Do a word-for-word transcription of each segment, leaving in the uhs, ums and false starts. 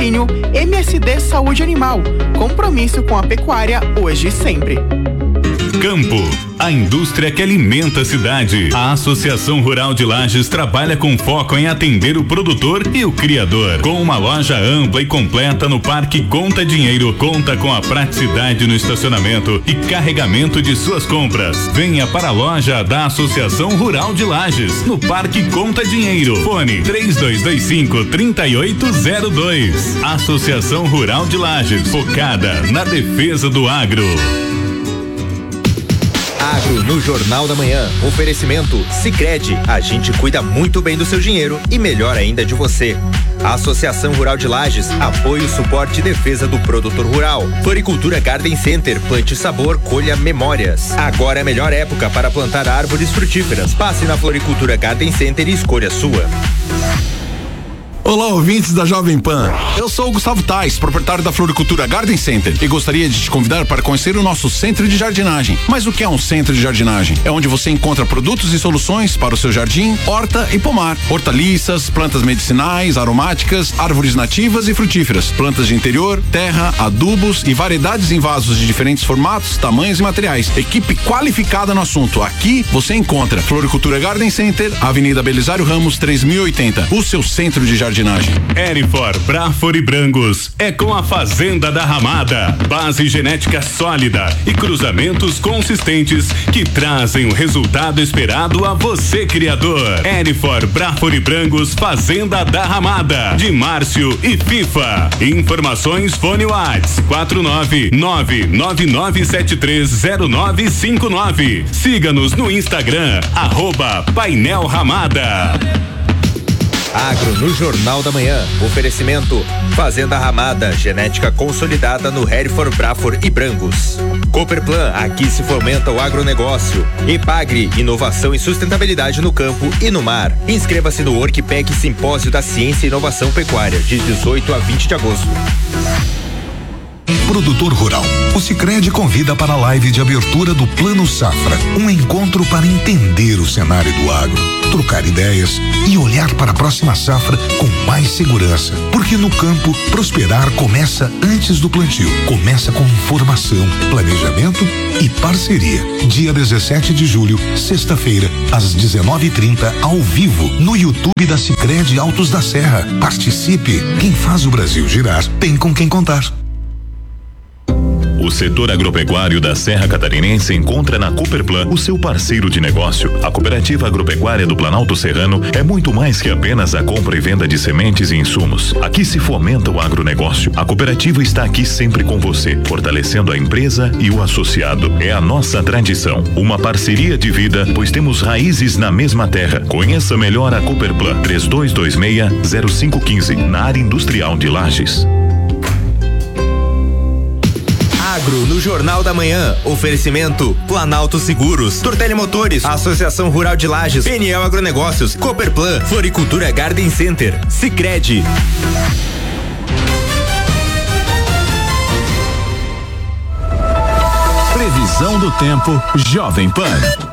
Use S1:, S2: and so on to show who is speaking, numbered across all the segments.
S1: Patrocínio M S D Saúde Animal. Compromisso com a pecuária hoje e sempre.
S2: Campo, a indústria que alimenta a cidade. A Associação Rural de Lages trabalha com foco em atender o produtor e o criador. Com uma loja ampla e completa no Parque Conta Dinheiro, conta com a praticidade no estacionamento e carregamento de suas compras. Venha para a loja da Associação Rural de Lages, no Parque Conta Dinheiro. Fone três dois dois cinco, três oito zero dois. Associação Rural de Lages, focada na defesa do agro.
S3: Agro no Jornal da Manhã. Oferecimento Sicredi. A gente cuida muito bem do seu dinheiro e melhor ainda de você. A Associação Rural de Lages, apoio, suporte e defesa do produtor rural. Floricultura Garden Center, plante sabor, colha memórias. Agora é a melhor época para plantar árvores frutíferas. Passe na Floricultura Garden Center e escolha a sua.
S4: Olá, ouvintes da Jovem Pan. Eu sou o Gustavo Tais, proprietário da Floricultura Garden Center, e gostaria de te convidar para conhecer o nosso centro de jardinagem. Mas o que é um centro de jardinagem? É onde você encontra produtos e soluções para o seu jardim, horta e pomar. Hortaliças, plantas medicinais, aromáticas, árvores nativas e frutíferas, plantas de interior, terra, adubos e variedades em vasos de diferentes formatos, tamanhos e materiais. Equipe qualificada no assunto. Aqui você encontra Floricultura Garden Center, Avenida Belisário Ramos, três mil e oitenta. O seu centro de jardinagem.
S2: Erifor, Brafor e Brangos é com a Fazenda da Ramada, base genética sólida e cruzamentos consistentes que trazem o resultado esperado a você, criador. Erifor, Brafor e Brangos, Fazenda da Ramada, de Márcio e FIFA. Informações fone Whats quatro nove nove nove nove sete três zero nove cinco nove. Siga-nos no Instagram, arroba Painel Ramada.
S3: Agro no Jornal da Manhã. Oferecimento Fazenda Ramada, genética consolidada no Hereford, Brafor e Brangos. Cooperplan, aqui se fomenta o agronegócio. Epagre, inovação e sustentabilidade no campo e no mar. Inscreva-se no Workpack Simpósio da Ciência e Inovação Pecuária, de dezoito a vinte de agosto.
S5: Produtor rural. O Sicredi convida para a live de abertura do Plano Safra, um encontro para entender o cenário do agro, trocar ideias e olhar para a próxima safra com mais segurança. Porque no campo, prosperar começa antes do plantio. Começa com informação, planejamento e parceria. Dia dezessete de julho, sexta-feira, às dezenove e trinta, ao vivo, no YouTube da Sicredi Altos da Serra. Participe. Quem faz o Brasil girar tem com quem contar.
S2: O setor agropecuário da Serra Catarinense encontra na Cooperplan o seu parceiro de negócio. A Cooperativa Agropecuária do Planalto Serrano é muito mais que apenas a compra e venda de sementes e insumos. Aqui se fomenta o agronegócio. A cooperativa está aqui sempre com você, fortalecendo a empresa e o associado. É a nossa tradição, uma parceria de vida, pois temos raízes na mesma terra. Conheça melhor a Cooperplan, três dois dois seis zero cinco um cinco, na área industrial de Lages.
S3: Agro no Jornal da Manhã. Oferecimento Planalto Seguros, Tortelli Motores, Associação Rural de Lages, P N L Agronegócios, Cooperplan, Floricultura Garden Center, Sicredi.
S6: Previsão do tempo Jovem Pan.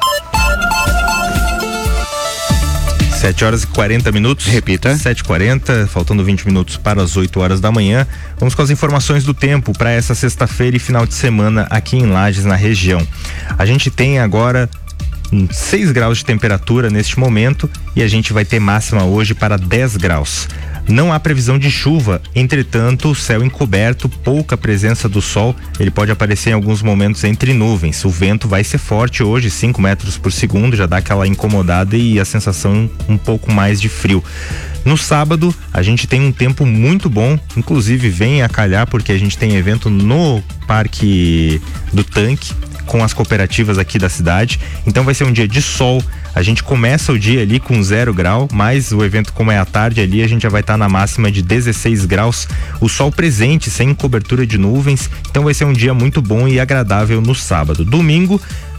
S3: sete horas e quarenta minutos.
S7: Repita.
S3: sete e quarenta, faltando vinte minutos para as oito horas da manhã. Vamos com as informações do tempo para essa sexta-feira e final de semana aqui em Lages, na região. A gente tem agora seis graus de temperatura neste momento e a gente vai ter máxima hoje para dez graus. Não há previsão de chuva, entretanto, o céu encoberto, pouca presença do sol, ele pode aparecer em alguns momentos entre nuvens. O vento vai ser forte hoje, cinco metros por segundo, já dá aquela incomodada e a sensação um pouco mais de frio. No sábado, a gente tem um tempo muito bom, inclusive vem a calhar porque a gente tem evento no Parque do Tanque, com as cooperativas aqui da cidade, então vai ser um dia de sol. A gente começa o dia ali com zero grau, mas o evento, como é à tarde ali, a gente já vai estar tá na máxima de dezesseis graus, o sol presente, sem cobertura de nuvens, então vai ser um dia muito bom e agradável no sábado. Domingo,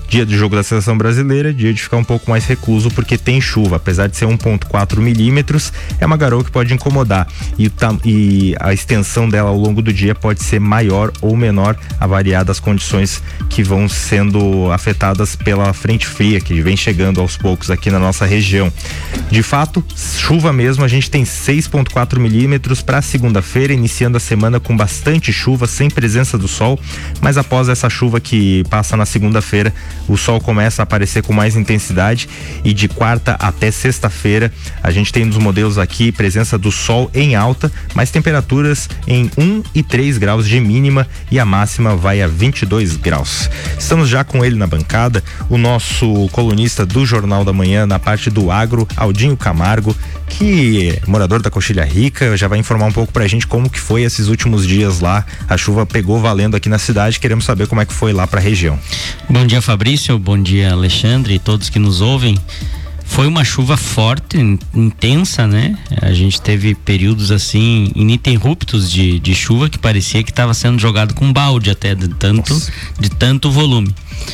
S3: Dia de jogo da Seleção Brasileira, dia de ficar um pouco mais recluso porque tem chuva, apesar de ser um vírgula quatro milímetros, é uma garoa que pode incomodar e, e a extensão dela ao longo do dia pode ser maior ou menor a variar das condições que vão sendo afetadas pela frente fria que vem chegando aos poucos aqui na nossa região. De fato, chuva mesmo, a gente tem seis vírgula quatro milímetros para segunda-feira, iniciando a semana com bastante chuva, sem presença do sol, mas após essa chuva que passa na segunda-feira, o sol começa a aparecer com mais intensidade e de quarta até sexta-feira a gente tem nos modelos aqui presença do sol em alta, mas temperaturas em um e três graus de mínima e a máxima vai a vinte e dois graus. Estamos já com ele na bancada, o nosso colunista do Jornal da Manhã na parte do agro, Aldinho Camargo, que é morador da Coxilha Rica, já vai informar um pouco pra gente como que foi esses últimos dias lá. A chuva pegou valendo aqui na cidade, queremos saber como é que foi lá pra região.
S7: Bom dia, Fabrício, bom dia, Alexandre e todos que nos ouvem. Foi uma chuva forte, intensa, né? A gente teve períodos assim ininterruptos de, de chuva que parecia que estava sendo jogado com balde até de tanto, de tanto volume.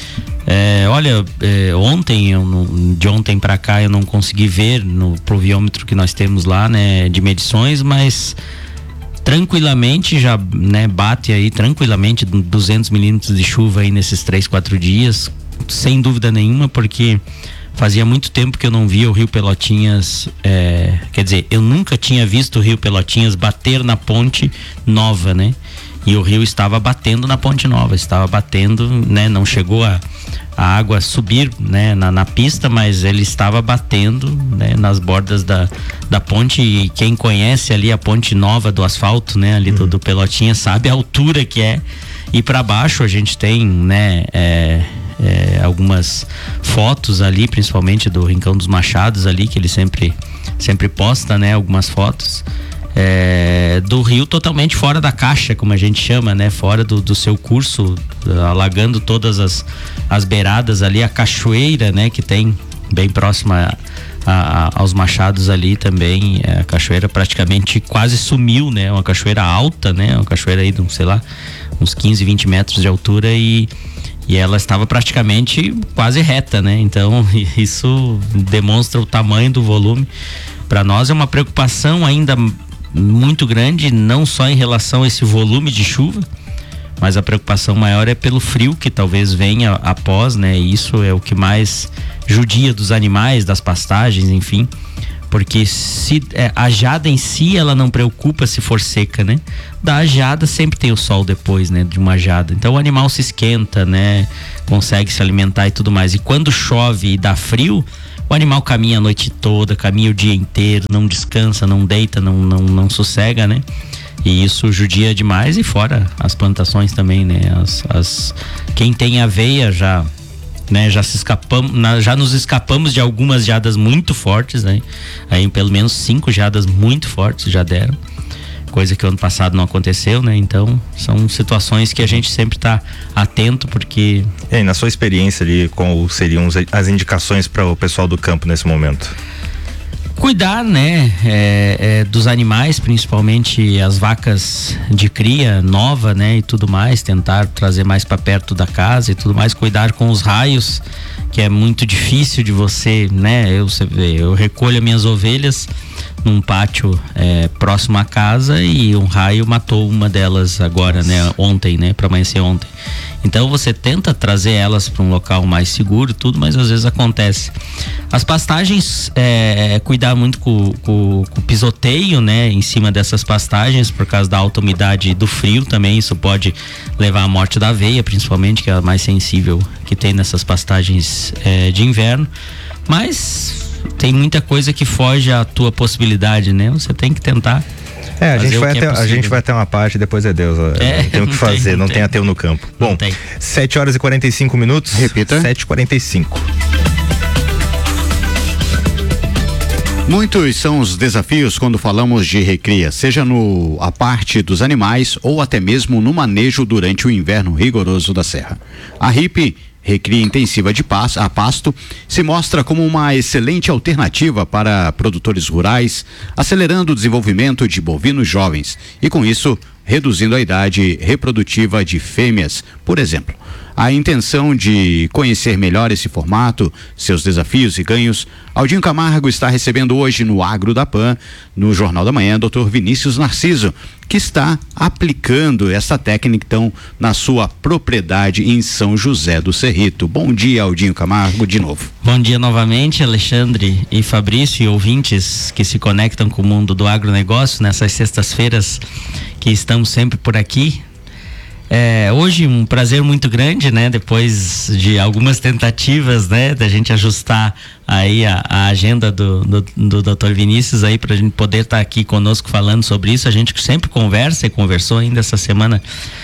S7: É, olha, é, ontem, eu não, de ontem para cá eu não consegui ver no pluviômetro que nós temos lá, né, de medições, mas tranquilamente já, né, bate aí tranquilamente duzentos milímetros de chuva aí nesses três, quatro dias, sem dúvida nenhuma, porque fazia muito tempo que eu não via o Rio Pelotinhas, é, quer dizer, eu nunca tinha visto o Rio Pelotinhas bater na ponte nova, né? E o rio estava batendo na ponte nova, estava batendo, né? Não chegou a, a água subir, né? Na, na pista, mas ele estava batendo, né? Nas bordas da, da ponte, e quem conhece ali a ponte nova do asfalto, né? Ali uhum. do, do Pelotinha, sabe a altura que é. E para baixo a gente tem, né? É, é, algumas fotos ali, principalmente do Rincão dos Machados ali, que ele sempre, sempre posta, né? Algumas fotos. É, do rio totalmente fora da caixa, como a gente chama, né? Fora do, do seu curso, alagando todas as, as beiradas ali, a cachoeira, né? Que tem bem próxima a, a, aos Machados ali também, a cachoeira praticamente quase sumiu, né? Uma cachoeira alta, né? Uma cachoeira aí de, sei lá, uns quinze, vinte metros de altura e E ela estava praticamente quase reta, né? Então isso demonstra o tamanho do volume. Para nós é uma preocupação ainda muito grande, não só em relação a esse volume de chuva, mas a preocupação maior é pelo frio que talvez venha após, né? Isso é o que mais judia dos animais, das pastagens, enfim, porque se é, a jada em si ela não preocupa se for seca, né? Da jada sempre tem o sol depois, né? De uma jada, então o animal se esquenta, né? Consegue se alimentar e tudo mais, e quando chove e dá frio, o animal caminha a noite toda, caminha o dia inteiro, não descansa, não deita, não, não, não sossega, né? E isso judia demais, e fora as plantações também, né? As, as, quem tem aveia já, né? Já se escapamos, já nos escapamos de algumas geadas muito fortes, né? Aí pelo menos cinco geadas muito fortes já deram, coisa que o ano passado não aconteceu, né? Então são situações que a gente sempre está atento, porque...
S3: E aí, na sua experiência ali, qual seriam as indicações para o pessoal do campo nesse momento?
S7: Cuidar, né, é, é, dos animais, principalmente as vacas de cria nova, né, e tudo mais, tentar trazer mais para perto da casa e tudo mais, cuidar com os raios, que é muito difícil de você, né, eu, você vê, eu recolho as minhas ovelhas num pátio é, próximo à casa e um raio matou uma delas agora, né, ontem, né, para amanhecer ontem. Então você tenta trazer elas para um local mais seguro, tudo, mas às vezes acontece. As pastagens, é, cuidar muito com, com, com o pisoteio, né, em cima dessas pastagens, por causa da alta umidade e do frio também, isso pode levar à morte da aveia, principalmente, que é a mais sensível que tem nessas pastagens é, de inverno. Mas tem muita coisa que foge à tua possibilidade, né? Você tem que tentar.
S3: É, a gente, vai até, é a gente vai até uma parte, depois é Deus. É, tem o que fazer, tem, não, não tem, tem ateu no campo. Bom, sete horas e quarenta e cinco minutos.
S4: Repita.
S3: sete e quarenta e cinco.
S8: Muitos são os desafios quando falamos de recria, seja no a parte dos animais ou até mesmo no manejo durante o inverno rigoroso da serra. A R I P, Recria Intensiva de pasto, a pasto, se mostra como uma excelente alternativa para produtores rurais, acelerando o desenvolvimento de bovinos jovens e, com isso, reduzindo a idade reprodutiva de fêmeas, por exemplo. A intenção de conhecer melhor esse formato, seus desafios e ganhos, Aldinho Camargo está recebendo hoje no Agro da Pan, no Jornal da Manhã, doutor Vinícius Narciso, que está aplicando essa técnica então na sua propriedade em São José do Cerrito. Bom dia, Aldinho Camargo, de novo.
S7: Bom dia novamente, Alexandre e Fabrício e ouvintes que se conectam com o mundo do agronegócio nessas sextas-feiras que estamos sempre por aqui. É, hoje um prazer muito grande, né? Depois de algumas tentativas, né? Da gente ajustar aí a, a agenda do, do, do doutor Vinícius aí pra gente poder estar tá aqui conosco falando sobre isso. A gente sempre conversa e conversou ainda essa semana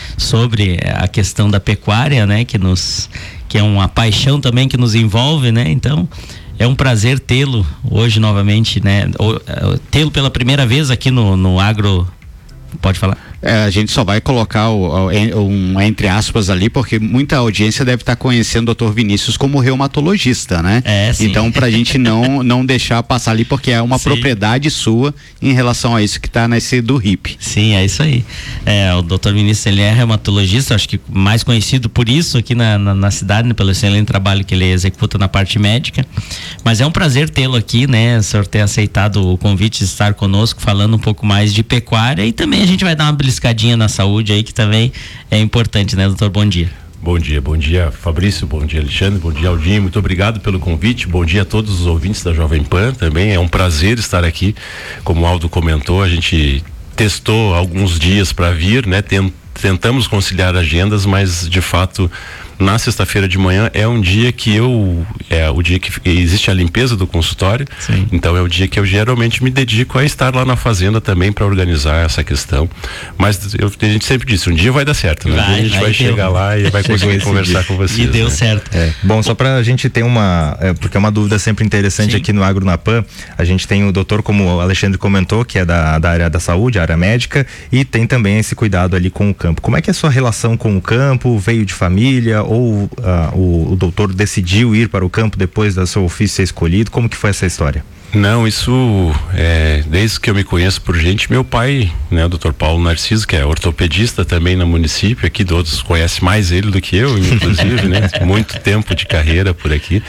S7: sobre a questão da pecuária, né? Que nos, que é uma paixão também que nos envolve, né? Então, é um prazer tê-lo hoje novamente, né? Tê-lo pela primeira vez aqui no, no Agro. Pode falar.
S8: É, a gente só vai colocar o, o, um entre aspas ali, porque muita audiência deve estar tá conhecendo o doutor Vinícius como reumatologista, né?
S7: É, sim.
S8: Então, pra gente não, não deixar passar ali, porque é uma sim. propriedade sua em relação a isso que está nesse do R I P.
S7: Sim, é isso aí. É, o doutor Vinícius, ele é reumatologista, acho que mais conhecido por isso aqui na, na, na cidade, né, pelo excelente trabalho que ele executa na parte médica. Mas é um prazer tê-lo aqui, né? O senhor ter aceitado o convite de estar conosco, falando um pouco mais de pecuária, e também a gente vai dar uma beliscadinha na saúde aí, que também é importante, né, doutor? Bom dia.
S9: Bom dia, bom dia, Fabrício, bom dia, Alexandre, bom dia, Aldinho, muito obrigado pelo convite, bom dia a todos os ouvintes da Jovem Pan também, é um prazer estar aqui, como o Aldo comentou, a gente testou alguns dias para vir, né, tentamos conciliar agendas, mas de fato na sexta-feira de manhã é um dia que eu, é o dia que existe a limpeza do consultório. Sim. Então é o dia que eu geralmente me dedico a estar lá na fazenda também para organizar essa questão, mas eu, a gente sempre disse, um dia vai dar certo, né?
S7: Vai,
S9: a gente vai, vai chegar lá e vai conseguir conversar com vocês.
S7: E deu
S9: né?
S7: certo.
S3: É. Bom, só pra gente ter uma, é, porque é uma dúvida sempre interessante. Sim. Aqui no Agro na Pan, a gente tem o doutor, como o Alexandre comentou, que é da, da área da saúde, área médica, e tem também esse cuidado ali com o campo. Como é que é a sua relação com o campo? Veio de família ou uh, o, o doutor decidiu ir para o campo depois da seu ofício ser escolhido? Como que foi essa história?
S9: Não, isso é, desde que eu me conheço por gente, meu pai, né, o doutor Paulo Narciso, que é ortopedista também no município, aqui todos conhecem mais ele do que eu, inclusive, né, muito tempo de carreira por aqui.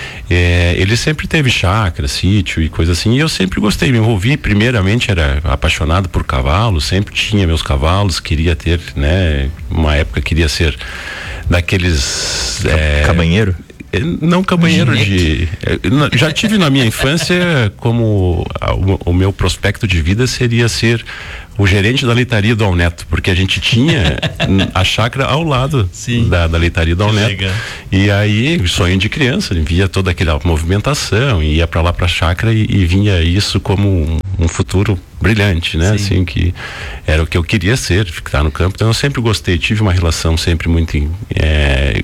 S9: É, ele sempre teve chácara, sítio e coisa assim, e eu sempre gostei, me envolvi, primeiramente era apaixonado por cavalos, sempre tinha meus cavalos, queria ter, né, uma época queria ser daqueles... É,
S3: cabanheiro?
S9: Não cabanheiro de... Já tive na minha infância como o, o meu prospecto de vida seria ser o gerente da leitaria do Alneto, porque a gente tinha a chácara ao lado da, da leitaria do Alneto. E aí, sonho de criança, via toda aquela movimentação, ia para lá para a chácara e, e vinha isso como um, um futuro brilhante, né? Sim. Assim, que era o que eu queria ser, ficar no campo. Então eu sempre gostei, tive uma relação sempre muito é,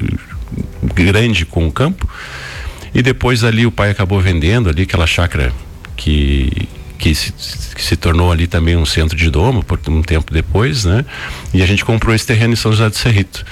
S9: grande com o campo. E depois ali o pai acabou vendendo ali aquela chácara que que se, que se tornou ali também um centro de domo por um tempo depois, né? E a gente comprou esse terreno em São José do Cerrito.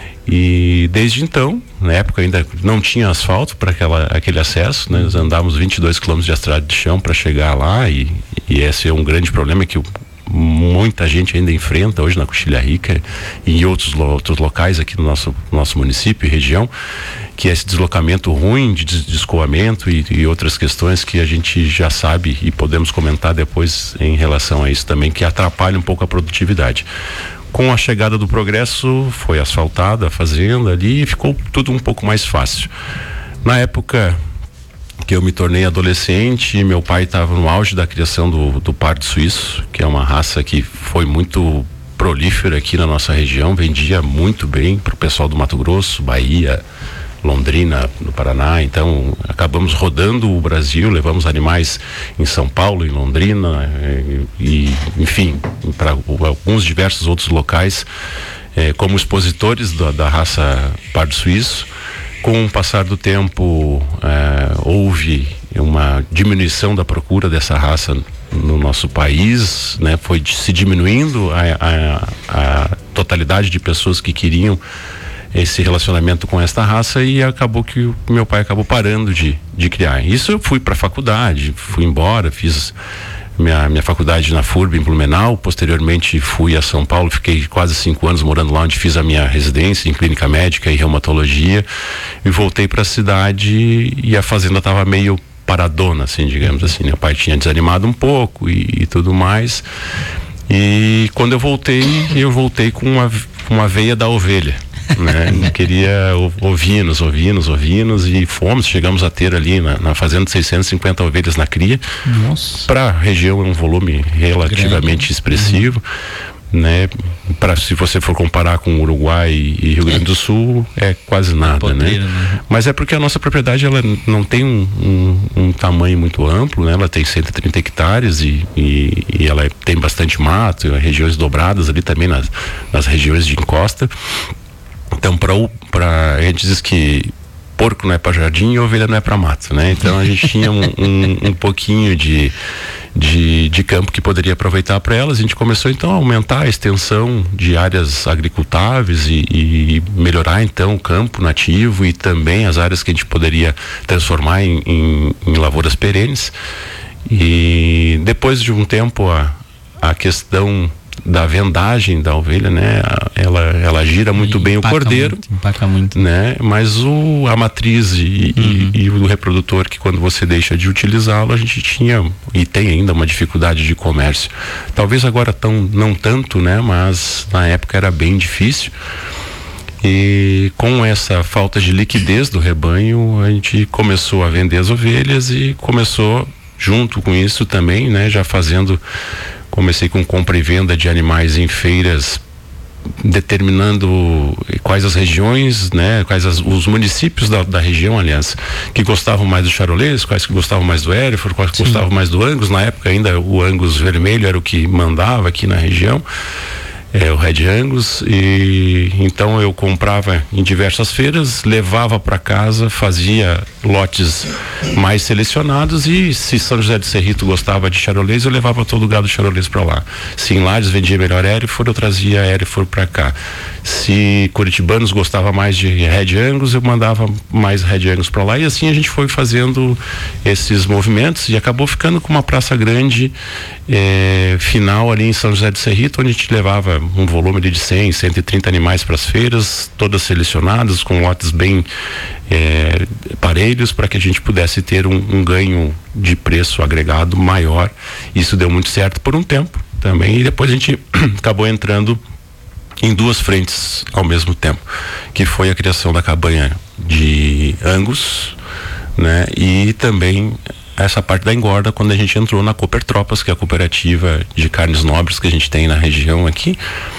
S9: E desde então, na época ainda não tinha asfalto para aquele acesso, né? Nós andávamos vinte e dois quilômetros de estrada de chão para chegar lá, e, e esse é um grande problema que o muita gente ainda enfrenta hoje na Coxilha Rica e em outros, outros locais aqui no nosso, nosso município e região, que é esse deslocamento ruim de, de escoamento e, e outras questões que a gente já sabe e podemos comentar depois em relação a isso também, que atrapalha um pouco a produtividade. Com a chegada do progresso, foi asfaltada a fazenda ali e ficou tudo um pouco mais fácil. Na época que eu me tornei adolescente, meu pai estava no auge da criação do, do pardo suíço, que é uma raça que foi muito prolífera aqui na nossa região, vendia muito bem para o pessoal do Mato Grosso, Bahia, Londrina, no Paraná. Então acabamos rodando o Brasil, levamos animais em São Paulo, em Londrina e, e enfim, para alguns diversos outros locais eh, como expositores da, da raça pardo suíço. Com o passar do tempo, eh, houve uma diminuição da procura dessa raça no nosso país, né? Foi se diminuindo a, a, a totalidade de pessoas que queriam esse relacionamento com esta raça, e acabou que o meu pai acabou parando de, de criar. Isso eu fui para a faculdade, fui embora, fiz minha, minha faculdade na F U R B em Blumenau, posteriormente fui a São Paulo, fiquei quase cinco anos morando lá, onde fiz a minha residência em clínica médica e reumatologia, e voltei para a cidade e a fazenda estava meio paradona, assim, digamos assim, meu pai tinha desanimado um pouco e, e tudo mais, e quando eu voltei, eu voltei com uma, uma veia da ovelha, né? Queria ovinos, ovinos, ovinos, e fomos, chegamos a ter ali na, na fazenda seiscentas e cinquenta ovelhas na cria.
S7: Nossa.
S9: Para a região é um volume relativamente grande, expressivo, uhum. né? Para, se você for comparar com Uruguai e Rio Grande do Sul, é quase nada, poder, né? né? Mas é porque a nossa propriedade, ela não tem um, um, um tamanho muito amplo, né? Ela tem cento e trinta hectares e, e, e ela tem bastante mato, regiões dobradas ali também nas, nas regiões de encosta. Então, para a gente diz que porco não é para jardim e ovelha não é para mato, né? Então a gente tinha um, um, um pouquinho de, de, de campo que poderia aproveitar para elas. A gente começou então a aumentar a extensão de áreas agricultáveis e, e melhorar então o campo nativo e também as áreas que a gente poderia transformar em, em, em lavouras perenes. E depois de um tempo a, a questão da vendagem da ovelha, né? Ela, ela gira muito bem o cordeiro,
S7: muito, empaca muito,
S9: né? Mas o, a matriz e, uhum. e, e o reprodutor, que quando você deixa de utilizá-lo, a gente tinha e tem ainda uma dificuldade de comércio. Talvez agora tão, não tanto, né? Mas na época era bem difícil. E com essa falta de liquidez do rebanho, a gente começou a vender as ovelhas e começou junto com isso também, né? Já fazendo Comecei com compra e venda de animais em feiras, determinando quais as regiões, né, quais as, os municípios da, da região, aliás, que gostavam mais do charolês, quais que gostavam mais do Hereford, quais que Sim. gostavam mais do Angus. Na época ainda o Angus vermelho era o que mandava aqui na região. É, o Red Angus, e então eu comprava em diversas feiras, levava para casa, fazia lotes mais selecionados, e se São José de Cerrito gostava de charolês, eu levava todo o gado charolês para lá. Se em Lages vendia melhor Hereford, eu trazia Hereford para cá. Se curitibanos gostavam mais de Red Angus, eu mandava mais Red Angus para lá, e assim a gente foi fazendo esses movimentos e acabou ficando com uma praça grande é, final ali em São José de Cerrito, onde a gente levava um volume de cem, cento e trinta animais para as feiras, todas selecionadas, com lotes bem é, parelhos, para que a gente pudesse ter um, um ganho de preço agregado maior. Isso deu muito certo por um tempo também, e depois a gente acabou entrando em duas frentes ao mesmo tempo, que foi a criação da cabanha de Angus, né? E também essa parte da engorda, quando a gente entrou na Cooper Tropas, que é a cooperativa de carnes nobres que a gente tem na região aqui.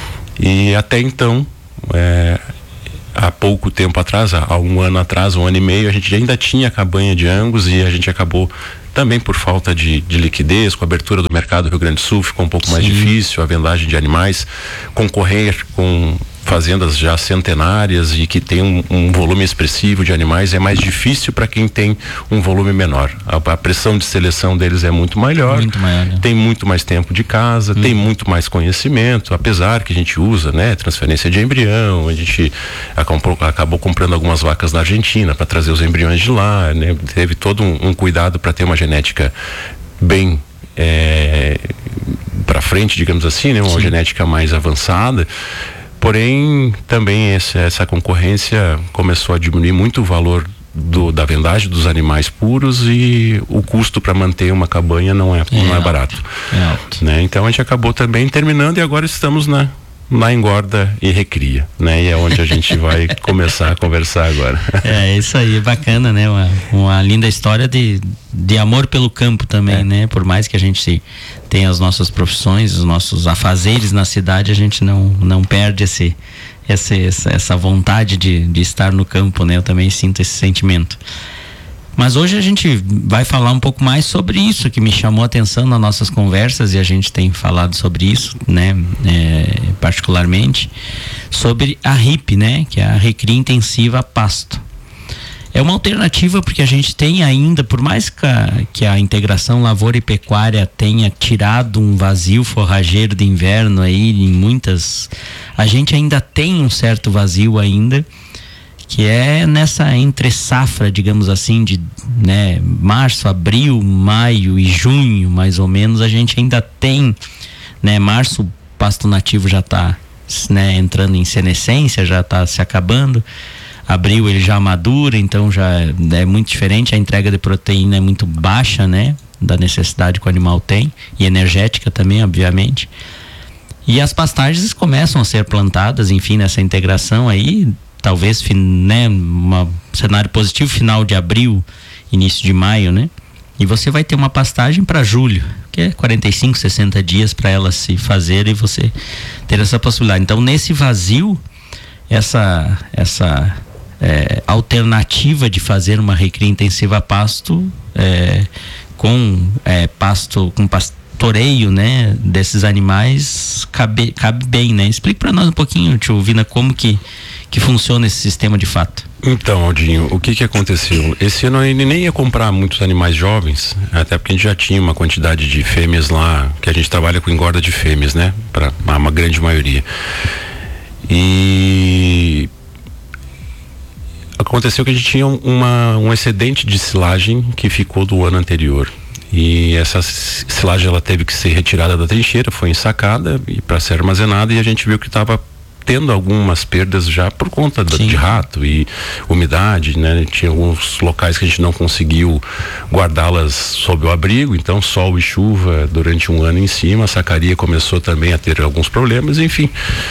S9: E até então, é, há pouco tempo atrás, há um ano atrás, um ano e meio, a gente ainda tinha cabanha de Angus, e a gente acabou também por falta de, de liquidez, com a abertura do mercado do Rio Grande do Sul, ficou um pouco Sim. mais difícil a vendagem de animais, concorrer com fazendas já centenárias e que tem um, um volume expressivo de animais é mais difícil para quem tem um volume menor. A, a pressão de seleção deles é muito maior,
S7: muito maior né?
S9: Tem muito mais tempo de casa, hum. tem muito mais conhecimento, apesar que a gente usa, né, transferência de embrião, a gente acabou, acabou comprando algumas vacas na Argentina para trazer os embriões de lá, né? Teve todo um, um cuidado para ter uma genética bem é, para frente, digamos assim, né? Uma Sim. genética mais avançada. Porém, também essa, essa concorrência começou a diminuir muito o valor do, da vendagem dos animais puros, e o custo para manter uma cabanha não é, é, não é alto, barato.
S7: É alto.
S9: Né? Então a gente acabou também terminando, e agora estamos na, na engorda e recria, né? E é onde a gente vai começar a conversar agora.
S7: É, isso aí, bacana, né? Uma, uma linda história de, de amor pelo campo também, é. né? Por mais que a gente tenha as nossas profissões, os nossos afazeres na cidade, a gente não, não perde esse, esse, essa, essa vontade de, de estar no campo, né? Eu também sinto esse sentimento. Mas hoje a gente vai falar um pouco mais sobre isso que me chamou a atenção nas nossas conversas, e a gente tem falado sobre isso, né? É, particularmente sobre a R I P, né? Que é a Recria Intensiva a Pasto. É uma alternativa porque a gente tem ainda, por mais que a, que a integração lavoura e pecuária tenha tirado um vazio forrageiro de inverno aí em muitas, a gente ainda tem um certo vazio ainda, que é nessa entre safra, digamos assim, de, né, março, abril, maio e junho, mais ou menos, a gente ainda tem, né, março, o pasto nativo já está, né, entrando em senescência, já está se acabando. Abril ele já madura, então já é muito diferente, a entrega de proteína é muito baixa, né, da necessidade que o animal tem, e energética também, obviamente. E as pastagens começam a ser plantadas, enfim, nessa integração aí, talvez, né, um cenário positivo, final de abril, início de maio, né? E você vai ter uma pastagem para julho, que é quarenta e cinco, sessenta dias para ela se fazer e você ter essa possibilidade. Então, nesse vazio, essa essa é, alternativa de fazer uma recria intensiva a pasto, é, com é, pasto, com pastoreio, né, desses animais, cabe, cabe bem, né? Explique para nós um pouquinho, tio Vina, como que que funciona esse sistema de fato.
S9: Então, Aldinho, o que que aconteceu? Esse ano ele nem ia comprar muitos animais jovens, até porque a gente já tinha uma quantidade de fêmeas lá, que a gente trabalha com engorda de fêmeas, né? Para uma grande maioria. E aconteceu que a gente tinha uma, um excedente de silagem que ficou do ano anterior. E essa silagem ela teve que ser retirada da trincheira, foi ensacada e para ser armazenada, e a gente viu que estava tendo algumas perdas já por conta do, de rato e umidade, né? Tinha alguns locais que a gente não conseguiu guardá-las sob o abrigo, então sol e chuva durante um ano em cima, a sacaria começou também a ter alguns problemas, enfim.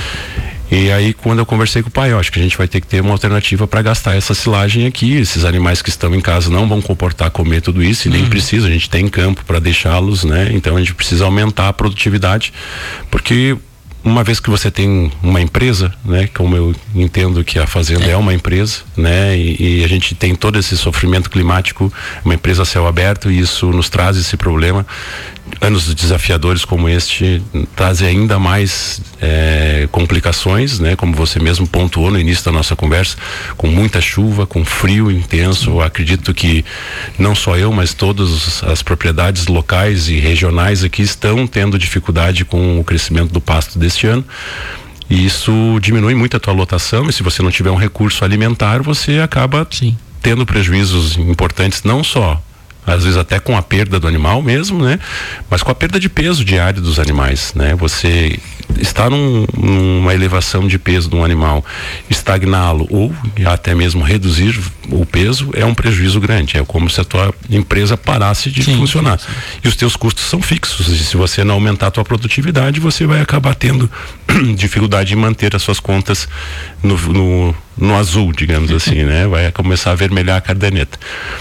S9: E aí, quando eu conversei com o pai, eu acho que a gente vai ter que ter uma alternativa para gastar essa silagem aqui. Esses animais que estão em casa não vão comportar comer tudo isso, e nem uhum. precisa, a gente tem campo para deixá-los, né? Então a gente precisa aumentar a produtividade, porque uma vez que você tem uma empresa, né, como eu entendo que a fazenda é, é uma empresa, né, e, e a gente tem todo esse sofrimento climático, uma empresa a céu aberto, e isso nos traz esse problema. Anos desafiadores como este trazem ainda mais é, complicações, né, como você mesmo pontuou no início da nossa conversa, com muita chuva, com frio intenso. Eu acredito que não só eu, mas todas as propriedades locais e regionais aqui estão tendo dificuldade com o crescimento do pasto deste ano. E isso diminui muito a tua lotação, e se você não tiver um recurso alimentar, você acaba Sim. tendo prejuízos importantes, não só às vezes até com a perda do animal mesmo, né? Mas com a perda de peso diário dos animais, né? Você está num, numa elevação de peso de um animal, estagná-lo ou até mesmo reduzir o peso é um prejuízo grande. É como se a tua empresa parasse de sim, funcionar. Sim, sim. E os teus custos são fixos. E se você não aumentar a tua produtividade, você vai acabar tendo dificuldade em manter as suas contas no, no, no azul, digamos assim, né? Vai começar a vermelhar a caderneta.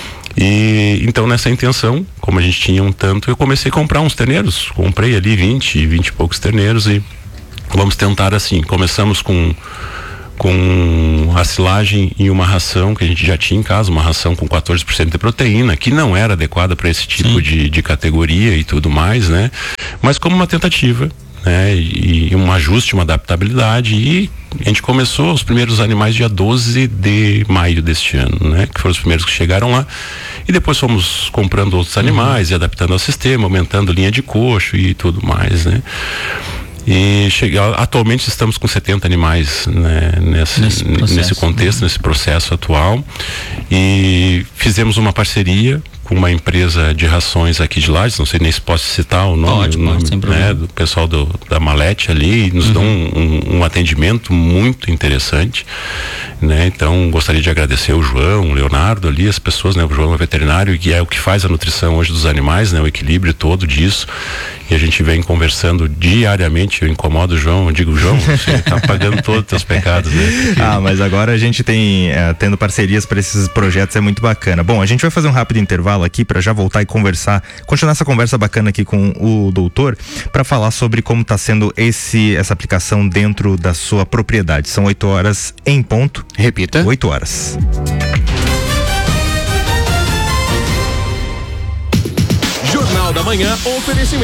S9: E então, nessa intenção, como a gente tinha um tanto, eu comecei a comprar uns terneiros. Comprei ali vinte, vinte e poucos terneiros, e vamos tentar assim. Começamos com com a silagem e uma ração que a gente já tinha em casa, uma ração com quatorze por cento de proteína, que não era adequada para esse tipo de, de categoria e tudo mais, né? Mas como uma tentativa, né? E, e um ajuste, uma adaptabilidade, e a gente começou os primeiros animais dia doze de maio deste ano, né? Que foram os primeiros que chegaram lá, e depois fomos comprando outros animais uhum. e adaptando ao sistema, aumentando linha de coxo e tudo mais, né? E chega, atualmente estamos com setenta animais, né, nesse, nesse, nesse contexto, uhum. nesse processo atual, e fizemos uma parceria com uma empresa de rações aqui de Lages, não sei nem se posso citar o nome, pode, o nome pode, né, do pessoal do, da Malete ali, e nos uhum. dão um, um, um atendimento muito interessante, né? Então gostaria de agradecer o João, o Leonardo ali, as pessoas, né? O João é veterinário, que é o que faz a nutrição hoje dos animais, né? O equilíbrio todo disso, e a gente vem conversando diariamente. Eu incomodo o João, eu digo, João, você tá pagando todos os teus pecados, né? Porque... Ah,
S3: mas agora a gente tem, é, tendo parcerias para esses projetos, é muito bacana. Bom, a gente vai fazer um rápido intervalo aqui para já voltar e conversar, continuar essa conversa bacana aqui com o doutor, para falar sobre como está sendo esse, essa aplicação dentro da sua propriedade. São oito horas em ponto.
S8: Repita.
S3: oito horas.
S6: Jornal da Manhã, oferecimento.